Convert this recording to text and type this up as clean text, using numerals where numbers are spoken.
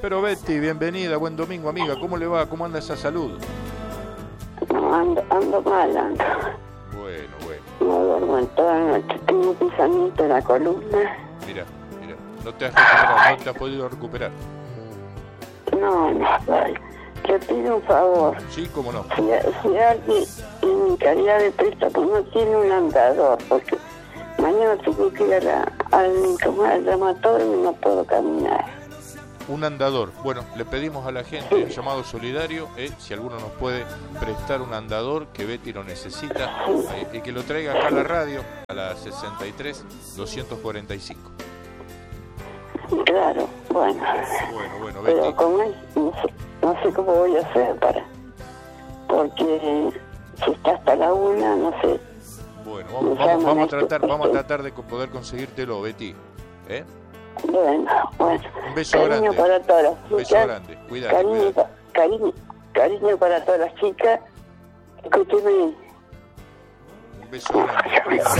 Pero Betty, bienvenida, buen domingo, amiga. ¿Cómo le va? ¿Cómo anda esa salud? No, ando mal, ando. Bueno. No duermo en toda la noche. Tengo pisamiento en la columna. Mira, no te has recuperado, no te has podido recuperar. No, vale. Le pido un favor. Sí, cómo no. Si alguien en mi calidad de préstamo no tiene un andador, porque mañana tengo que ir al reumatólogo y no puedo caminar. Un andador. Bueno, le pedimos a la gente un llamado solidario, si alguno nos puede prestar un andador, que Betty lo necesita, y que lo traiga acá a la radio, a la 63-245. Claro, bueno, Betty. pero con él no sé cómo voy a hacer porque si está hasta la 1, no sé. Bueno, vamos a tratar de poder conseguírtelo, Betty. Bueno. Un beso cariño grande. Para todas las chicas. Un beso grande. Cuídate. Cariño para todas las chicas. Escúcheme. Un beso grande.